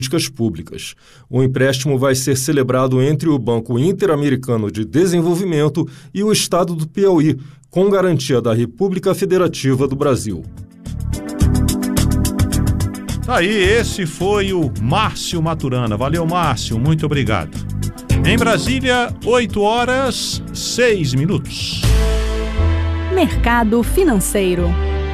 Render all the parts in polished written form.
políticas públicas. O empréstimo vai ser celebrado entre o Banco Interamericano de Desenvolvimento e o Estado do Piauí, com garantia da República Federativa do Brasil. Aí, esse foi o Márcio Maturana. Valeu, Márcio, muito obrigado. Em Brasília, 8h06. Mercado financeiro.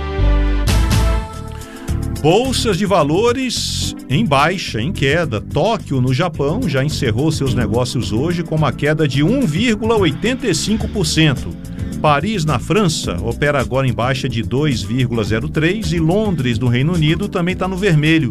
Bolsas de valores em baixa, em queda. Tóquio, no Japão, já encerrou seus negócios hoje com uma queda de 1,85%. Paris, na França, opera agora em baixa de 2,03% e Londres, no Reino Unido, também está no vermelho,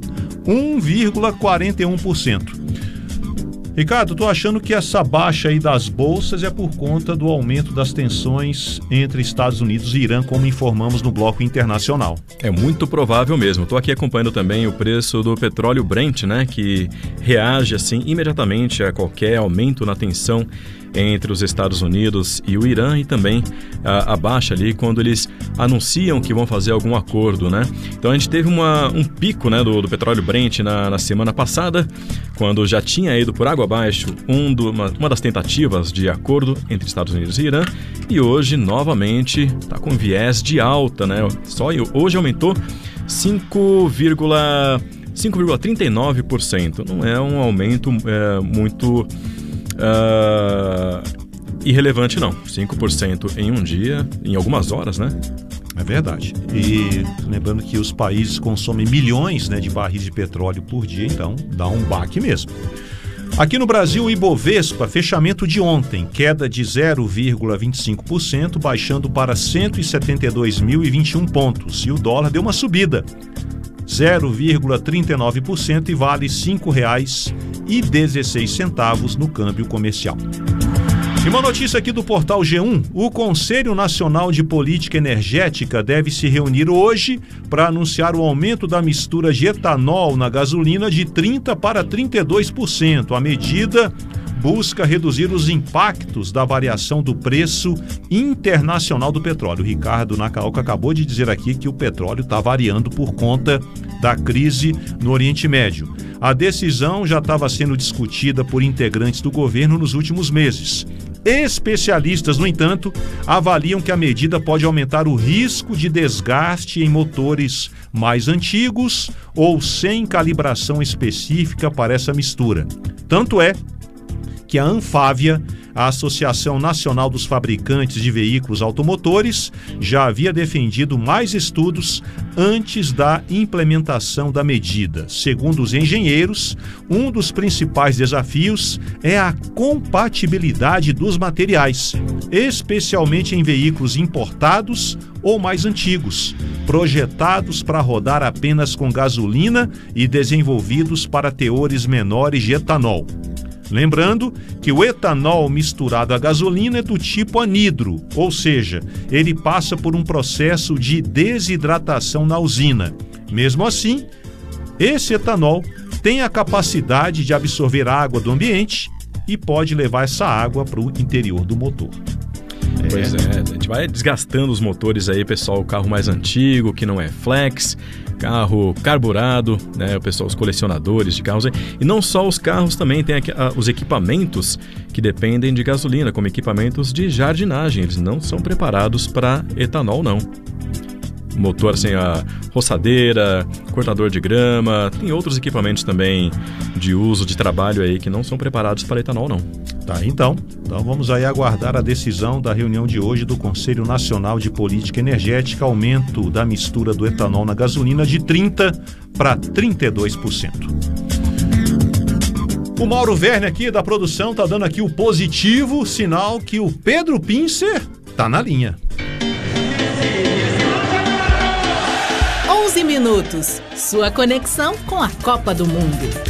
1,41%. Ricardo, estou achando que essa baixa aí das bolsas é por conta do aumento das tensões entre Estados Unidos e Irã, como informamos no bloco internacional. É muito provável mesmo. Estou aqui acompanhando também o preço do petróleo Brent, né, que reage assim imediatamente a qualquer aumento na tensão entre os Estados Unidos e o Irã, e também a baixa ali quando eles anunciam que vão fazer algum acordo, né? Então a gente teve um pico, né, do petróleo Brent na semana passada, quando já tinha ido por água abaixo uma das tentativas de acordo entre Estados Unidos e Irã, e hoje novamente está com viés de alta, né? Só hoje aumentou 5,39%. Não é um aumento muito irrelevante, não. 5% em um dia, em algumas horas, né? É verdade. E lembrando que os países consomem milhões, né, de barris de petróleo por dia, então dá um baque mesmo. Aqui no Brasil, o Ibovespa, fechamento de ontem, queda de 0,25%, baixando para 172.021 pontos. E o dólar deu uma subida, 0,39%, e vale R$ 5,16 no câmbio comercial. E uma notícia aqui do portal G1, o Conselho Nacional de Política Energética deve se reunir hoje para anunciar o aumento da mistura de etanol na gasolina de 30% para 32%. A medida busca reduzir os impactos da variação do preço internacional do petróleo. O Ricardo Nacaoca acabou de dizer aqui que o petróleo está variando por conta da crise no Oriente Médio. A decisão já estava sendo discutida por integrantes do governo nos últimos meses. Especialistas, no entanto, avaliam que a medida pode aumentar o risco de desgaste em motores mais antigos ou sem calibração específica para essa mistura. Tanto é que a Anfávia, a Associação Nacional dos Fabricantes de Veículos Automotores, já havia defendido mais estudos antes da implementação da medida. Segundo os engenheiros, um dos principais desafios é a compatibilidade dos materiais, especialmente em veículos importados ou mais antigos, projetados para rodar apenas com gasolina e desenvolvidos para teores menores de etanol. Lembrando que o etanol misturado à gasolina é do tipo anidro, ou seja, ele passa por um processo de desidratação na usina. Mesmo assim, esse etanol tem a capacidade de absorver água do ambiente e pode levar essa água para o interior do motor. Pois é, a gente vai desgastando os motores aí, pessoal, o carro mais antigo, que não é flex, carro carburado, né, o pessoal, os colecionadores de carros. E não só os carros, também tem aqui, os equipamentos que dependem de gasolina, como equipamentos de jardinagem. Eles não são preparados para etanol, não. Motor, assim, a roçadeira, cortador de grama, tem outros equipamentos também de uso, de trabalho aí, que não são preparados para etanol, não. Tá, então vamos aí aguardar a decisão da reunião de hoje do Conselho Nacional de Política Energética, aumento da mistura do etanol na gasolina de 30% para 32%. O Mauro Verne aqui da produção tá dando aqui o positivo, sinal que o Pedro Pincer tá na linha. 11 minutos, sua conexão com a Copa do Mundo.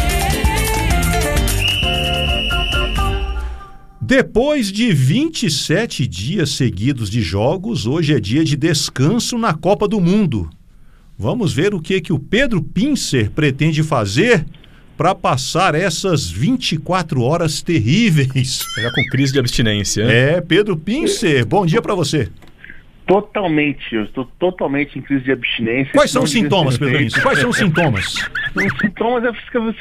Depois de 27 dias seguidos de jogos, hoje é dia de descanso na Copa do Mundo. Vamos ver o que o Pedro Pincer pretende fazer para passar essas 24 horas terríveis. Já com crise de abstinência. É, Pedro Pincer, bom dia para você. Totalmente, eu estou totalmente em crise de abstinência. Quais são os sintomas, Pedro Vinícius? Quais são os sintomas? Os sintomas é